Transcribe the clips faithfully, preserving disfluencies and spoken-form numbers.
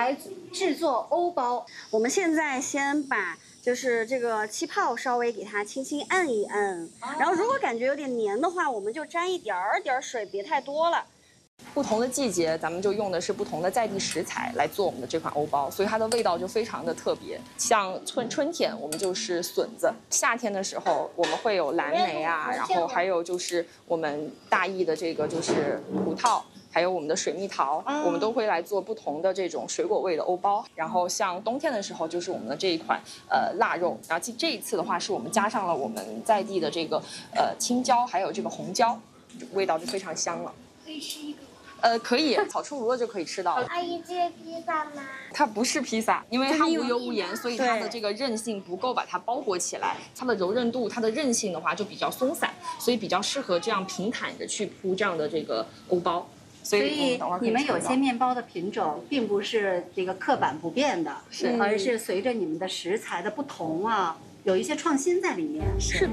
来制作欧包。 我们现在先把就是这个气泡稍微给它轻轻按一按，然后如果感觉有点黏的话，我们就沾一点儿点儿水，别太多了。 不同的季节，咱们就用的是不同的在地食材来做我们的这款欧包，所以它的味道就非常的特别。像春春天，我们就是笋子；夏天的时候，我们会有蓝莓啊，然后还有就是我们大邑的这个就是葡萄，还有我们的水蜜桃，我们都会来做不同的这种水果味的欧包。然后像冬天的时候，就是我们的这一款呃腊肉。然后这这一次的话，是我们加上了我们在地的这个呃青椒，还有这个红椒，味道就非常香了。 可以吃一个。 呃，可以，烤出炉了就可以吃到了。 阿姨，这是披萨吗？ 它不是披萨，因为它无油无盐，所以它的这个韧性不够把它包裹起来。它的柔韧度、它的韧性的话就比较松散，所以比较适合这样平坦着去铺这样的这个欧包。所以你们有些面包的品种并不是这个刻板不变的， 是， 而是随着你们的食材的不同啊，有一些创新在里面。 是的。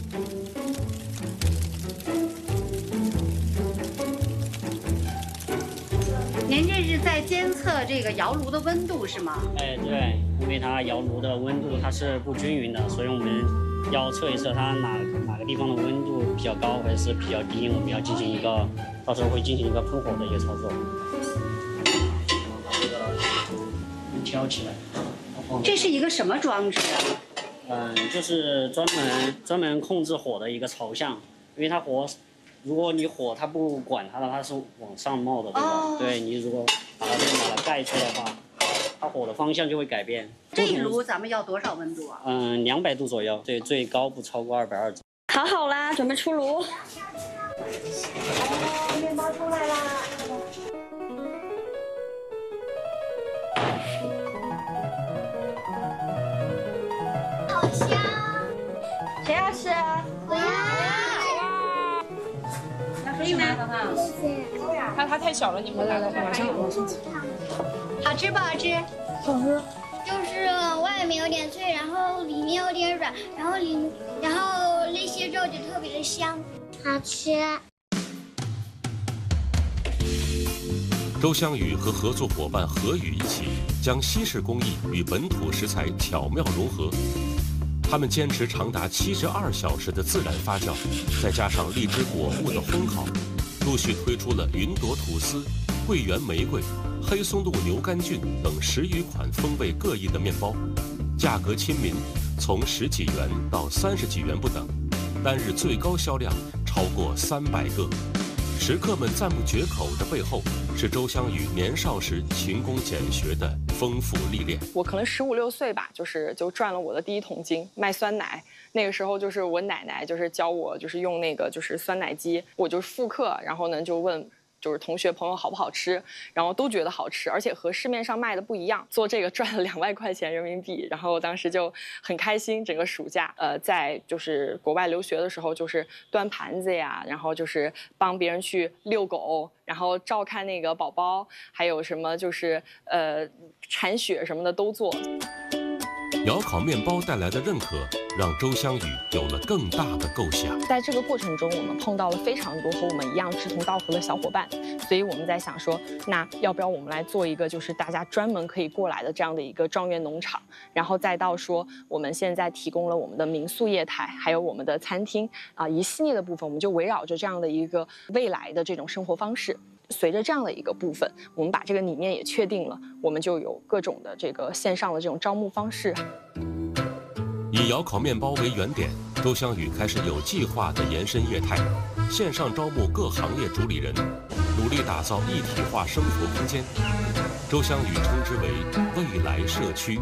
您这是在监测这个窑炉的温度是吗？ 哎，对，因为它窑炉的温度它是不均匀的，所以我们要测一测它哪哪个地方的温度比较高，或者是比较低，我们要进行一个，到时候会进行一个喷火的一个操作。把这个挑起来。 这是一个什么装置啊？ 嗯，就是专门专门控制火的一个朝向，因为它火。 如果你火它不管它的，它是往上冒的，对吧？哦、对你如果把它这个把它盖住的话，它火的方向就会改变。 这一炉咱们要多少温度啊？ 嗯，两百度左右，对，最高不超过二百二。 烤好啦，准备出炉。 哦，面包出来啦！好香！ 谁要吃？ 我要。 可以吗？ 谢谢。 它它太小了，你回来了，马上马上。 好吃不好吃？ 好吃。就是外面有点脆，然后里面有点软，然后里然后那些肉就特别的香，好吃。 周香宇和合作伙伴何宇一起将西式工艺与本土食材巧妙融合。 他们坚持长达七十二小时的自然发酵，再加上荔枝果木的烘烤，陆续推出了云朵吐司、桂圆玫瑰、黑松露牛肝菌等十余款风味各异的面包，价格亲民，从十几元到三十几元不等，单日最高销量超过三百个。食客们赞不绝口的背后，是周香宇年少时勤工俭学的丰富历练。 我可能十五六岁吧，就是就赚了我的第一桶金，卖酸奶。那个时候就是我奶奶就是教我，就是用那个就是酸奶机，我就复刻，然后呢就问。 就是同学朋友好不好吃，然后都觉得好吃，而且和市面上卖的不一样。做这个赚了两万块钱人民币，然后当时就很开心。整个暑假，呃，在就是国外留学的时候，就是端盘子呀，然后就是帮别人去遛狗，然后照看那个宝宝，还有什么就是呃铲雪什么的都做。 窑烤面包带来的认可，让周香宇有了更大的构想。 在这个过程中，我们碰到了非常多和我们一样志同道合的小伙伴，所以我们在想说，那要不要我们来做一个就是大家专门可以过来的这样的一个庄园农场，然后再到说我们现在提供了我们的民宿业态，还有我们的餐厅啊、呃、一系列的部分，我们就围绕着这样的一个未来的这种生活方式。 随着这样的一个部分，我们把这个理念也确定了，我们就有各种的这个线上的这种招募方式。 以窑烤面包为原点，周香宇开始有计划地延伸业态，线上招募各行业主理人，努力打造一体化生活空间。周香宇称之为未来社区。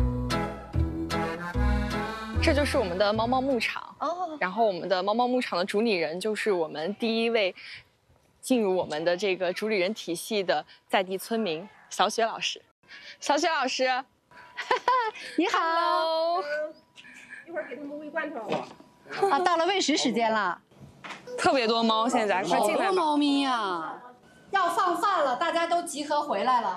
这就是我们的猫猫牧场哦，然后我们的猫猫牧场的主理人就是我们第一位。 进入我们的这个主理人体系的在地村民小雪老师，小雪老师， 你好， 一会儿给他们喂罐头。 啊，到了喂食时间了， 特别多猫，现在快进来吧。 好多猫咪呀，要放饭了，大家都集合回来了。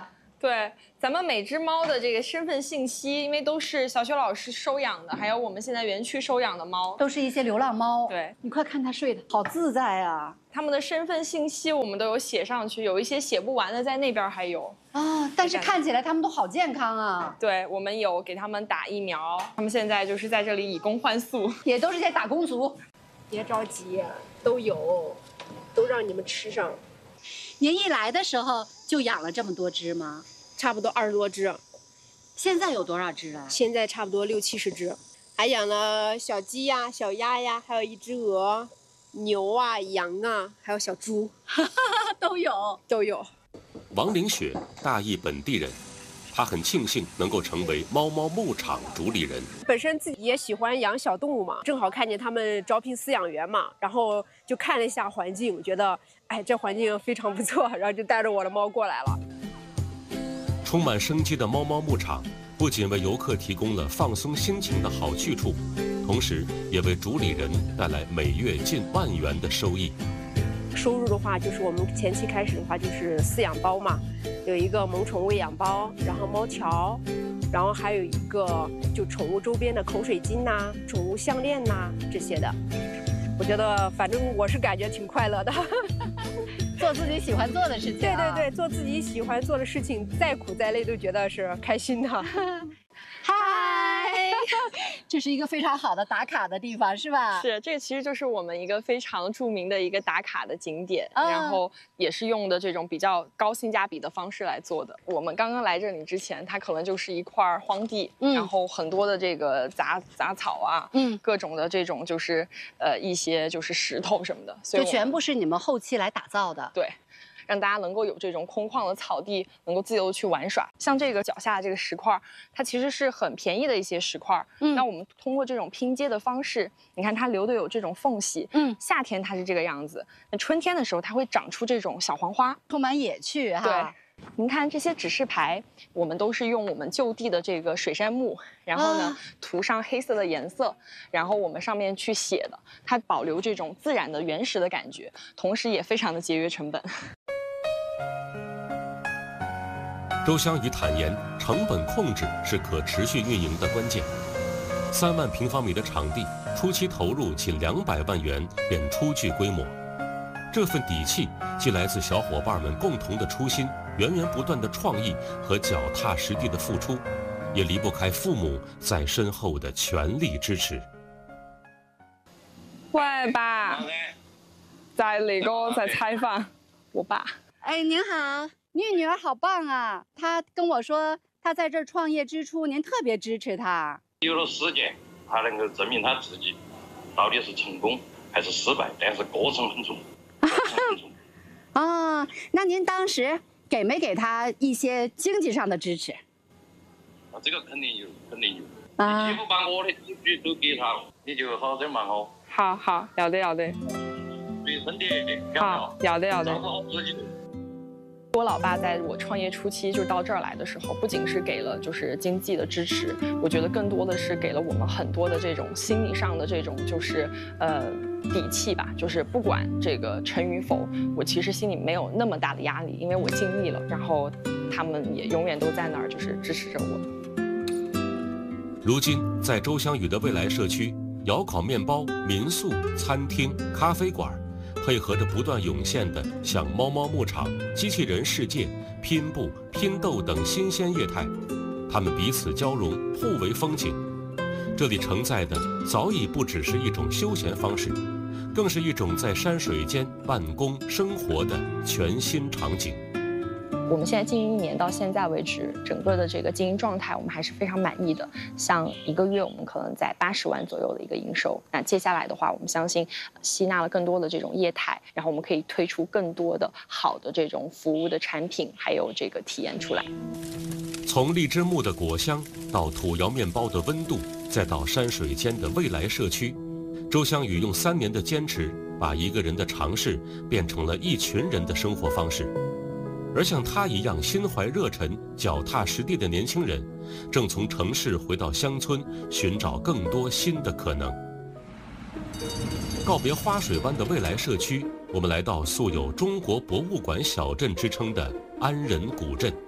对，咱们每只猫的这个身份信息，因为都是小雪老师收养的，还有我们现在园区收养的猫， 都是一些流浪猫。 对， 你快看它睡的好自在啊！ 它们的身份信息我们都有写上去，有一些写不完的在那边还有啊，但是看起来它们都好健康啊。 对，我们有给它们打疫苗，它们现在就是在这里以工换宿， 也都是些打工族。 别着急，都有，都让你们吃上。 您一来的时候就养了这么多只吗？ 差不多二十多只， 现在有多少只啊？ 现在差不多六七十只，还养了小鸡呀、小鸭呀，还有一只鹅、牛啊、羊啊，还有小猪， 都有都有。 王凌雪，大邑本地人，她很庆幸能够成为猫猫牧场主理人。 本身自己也喜欢养小动物嘛，正好看见他们招聘饲养员嘛，然后就看了一下环境，觉得哎这环境非常不错，然后就带着我的猫过来了。 充满生机的猫猫牧场，不仅为游客提供了放松心情的好去处，同时也为主理人带来每月近万元的收益。 收入的话，就是我们前期开始的话，就是饲养包嘛，有一个萌宠喂养包，然后猫条，然后还有一个就宠物周边的口水巾呐、啊、宠物项链呐、啊、这些的。我觉得反正我是感觉挺快乐的。 做自己喜欢做的事情、 啊。对对对，做自己喜欢做的事情，再苦再累都觉得是开心的。 嗨，这是一个非常好的打卡的地方，是吧？ 是，这个其实就是我们一个非常著名的一个打卡的景点，嗯、然后也是用的这种比较高性价比的方式来做的。我们刚刚来这里之前，它可能就是一块荒地，嗯、然后很多的这个杂杂草啊，嗯，各种的这种就是呃一些就是石头什么的，所以就全部是你们后期来打造的。 对。让大家能够有这种空旷的草地，能够自由的去玩耍。像这个脚下的这个石块，它其实是很便宜的一些石块。嗯，那我们通过这种拼接的方式，你看它留的有这种缝隙。嗯，夏天它是这个样子，那春天的时候它会长出这种小黄花， 充满野趣哈。 对，您看这些指示牌，我们都是用我们就地的这个水杉木，然后呢、啊、涂上黑色的颜色，然后我们上面去写的，它保留这种自然的原始的感觉，同时也非常的节约成本。 周香宇坦言，成本控制是可持续运营的关键。三万平方米的场地，初期投入仅两百万元便初具规模。这份底气既来自小伙伴们共同的初心、源源不断的创意和脚踏实地的付出，也离不开父母在身后的全力支持。 喂，爸，在那个在采访我爸。 哎，您好。您女儿好棒啊！她跟我说，她在这儿创业之初，您特别支持她。 有了时间，她能够证明她自己到底是成功还是失败，但是过程很重。过程很重。 啊，那您当时给没给她一些经济上的支持？ 啊，这个肯定有，肯定有。啊，你几乎把我的积蓄都给她了，你就好点嘛好。 好好，要得要得。 注意身体， 好，要得要得。 照顾好自己。 我老爸在我创业初期就到这儿来的时候，不仅是给了就是经济的支持，我觉得更多的是给了我们很多的这种心理上的这种就是呃底气吧。就是不管这个成与否，我其实心里没有那么大的压力，因为我尽力了，然后他们也永远都在那儿就是支持着我。 如今在周香宇的未来社区，窑烤面包、民宿、餐厅、咖啡馆，配合着不断涌现的像猫猫牧场、机器人世界、拼布、拼豆等新鲜业态，它们彼此交融，互为风景。这里承载的早已不只是一种休闲方式，更是一种在山水间办公生活的全新场景。 我们现在经营一年到现在为止，整个的这个经营状态我们还是非常满意的。像一个月我们可能在八十万左右的一个营收。那接下来的话，我们相信吸纳了更多的这种业态，然后我们可以推出更多的好的这种服务的产品，还有这个体验出来。 从荔枝木的果香到土窑面包的温度，再到山水间的未来社区，周香宇用三年的坚持，把一个人的尝试变成了一群人的生活方式。而像他一样心怀热忱、脚踏实地的年轻人，正从城市回到乡村，寻找更多新的可能。告别花水湾的未来社区，我们来到素有中国博物馆小镇之称的安仁古镇。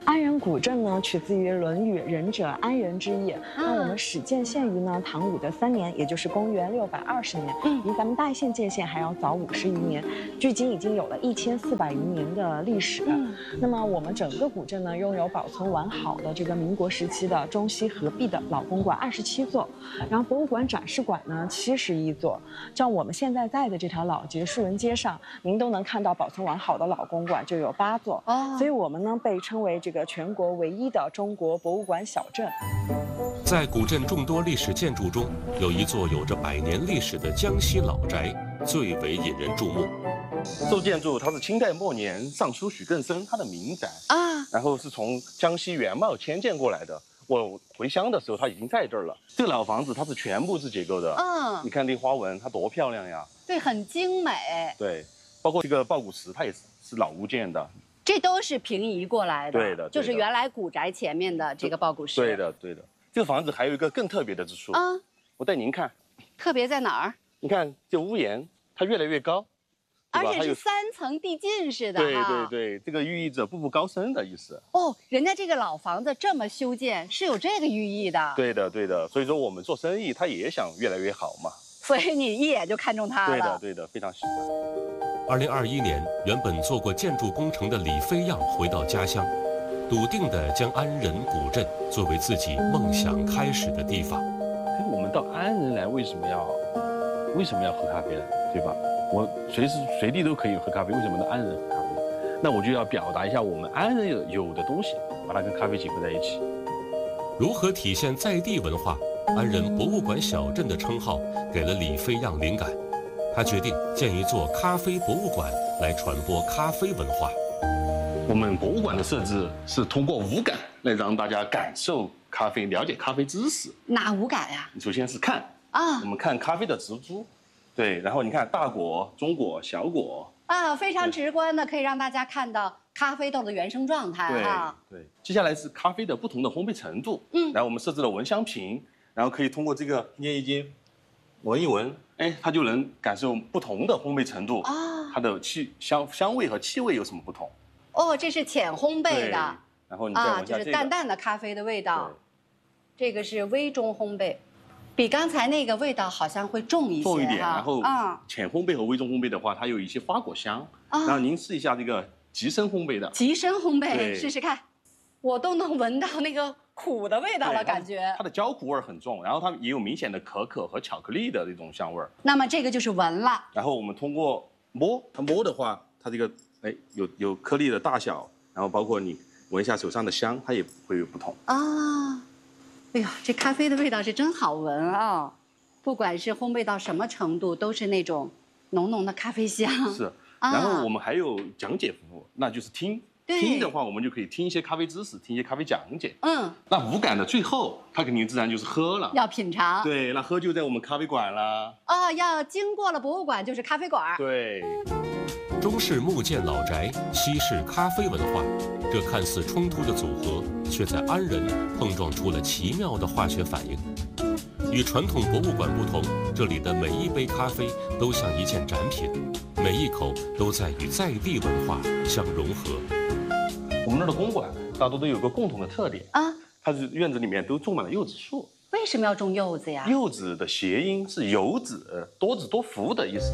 安仁古镇呢，取自于《论语》“仁者安仁之意”。那我们始建县于呢唐武的三年，也就是公元六百二十年，嗯，比咱们大县建县还要早五十余年，距今已经有了一千四百余年的历史。嗯，那么我们整个古镇呢，拥有保存完好的这个民国时期的中西合璧的老公馆二十七座，然后博物馆展示馆呢七十一座。像我们现在在的这条老街树人街上，您都能看到保存完好的老公馆就有八座。哦，所以我们呢被称为这个全国唯一的中国博物馆小镇。 在古镇众多历史建筑中，有一座有着百年历史的江西老宅最为引人注目。 这座建筑它是清代末年尚书许更生他的民宅啊，然后是从江西原茂迁建过来的。我回乡的时候，它已经在这儿了。这个老房子它是全部是结构的，嗯，你看这花纹，它多漂亮呀！ 对，很精美。 对，包括这个抱鼓石，它也是是老屋建的。 这都是平移过来的， 对的， 就是原来古宅前面的这个抱鼓石。 对的，对的。这个房子还有一个更特别的之处啊，我带您看。 特别在哪儿？ 你看这屋檐，它越来越高， 而且是三层递进式的。 对对对，这个寓意着步步高升的意思。 哦，人家这个老房子这么修建，是有这个寓意的。 对的，对的。所以说我们做生意，他也想越来越好嘛。 所以你一眼就看中它了。 对的，对的，非常喜欢。 二零二一年，原本做过建筑工程的李飞样回到家乡，笃定地将安仁古镇作为自己梦想开始的地方。 我们到安仁来，为什么要为什么要喝咖啡呢？对吧？我随时随地都可以喝咖啡，为什么到安仁喝咖啡？那我就要表达一下我们安仁有有的东西，把它跟咖啡结合在一起。 如何体现在地文化？安仁博物馆小镇的称号给了李飞样灵感，他决定建一座咖啡博物馆来传播咖啡文化。 我们博物馆的设置是通过五感来让大家感受咖啡，了解咖啡知识。 哪五感呀？ 首先是看啊，我们看咖啡的植株，对，然后你看大果、中果、小果啊，非常直观的可以让大家看到咖啡豆的原生状态啊。 对，接下来是咖啡的不同的烘焙程度，嗯，然后我们设置了闻香瓶。然后可以通过这个捏一捏，闻一闻，哎，它就能感受不同的烘焙程度啊，它的气香香味和气味有什么不同？ 哦，这是浅烘焙的， 然后你再闻一下这个， 啊，就是淡淡的咖啡的味道。这个是微中烘焙，比刚才那个味道好像会重一些， 重一点。然后啊，浅烘焙和微中烘焙的话，它有一些花果香。然后您试一下这个极深烘焙的， 极深烘焙试试看，我都能闻到那个苦的味道了，感觉它的焦苦味很重，然后它也有明显的可可和巧克力的那种香味。 那么这个就是闻了， 然后我们通过摸，它摸的话，它这个哎有有颗粒的大小，然后包括你闻一下手上的香，它也会有不同啊。哎呀，这咖啡的味道是真好闻啊！不管是烘焙到什么程度，都是那种浓浓的咖啡香。 是，然后我们还有讲解服务，那就是听。听的话，我们就可以听一些咖啡知识，听一些咖啡讲解。嗯，那五感的最后，它肯定自然就是喝了， 要品尝。 对，那喝就在我们咖啡馆啦。 哦，要经过了博物馆就是咖啡馆。 对。 中式木建老宅，西式咖啡文化，这看似冲突的组合，却在安仁碰撞出了奇妙的化学反应。与传统博物馆不同，这里的每一杯咖啡都像一件展品，每一口都在与在地文化相融合。 我们那儿的公馆大多都有个共同的特点啊，它是院子里面都种满了柚子树。 为什么要种柚子呀？ 柚子的谐音是有子，多子多福的意思。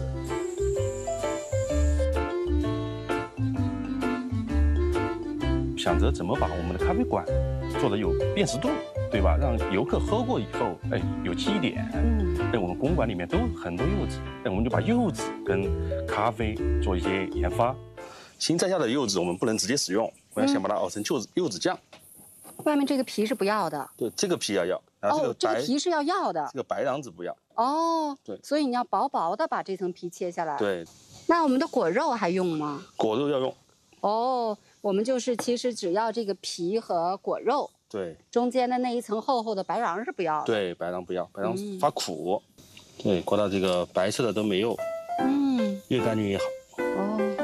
想着怎么把我们的咖啡馆做得有辨识度，对吧？让游客喝过以后，哎，有记忆点。嗯，哎，我们公馆里面都有很多柚子，哎，我们就把柚子跟咖啡做一些研发。新摘下的柚子我们不能直接使用，我要先把它熬成柚子柚子酱。 外面这个皮是不要的。 对，这个皮要要。然后这个哦，这个皮是要要的。 这个白瓤子不要。 哦。 对。 所以你要薄薄的把这层皮切下来。 对。 那我们的果肉还用吗？ 果肉要用。 哦，我们就是其实只要这个皮和果肉。 对。 中间的那一层厚厚的白瓤是不要的。 对，白瓤不要，白瓤发苦。嗯、对，刮到这个白色的都没有。嗯。越干净越好。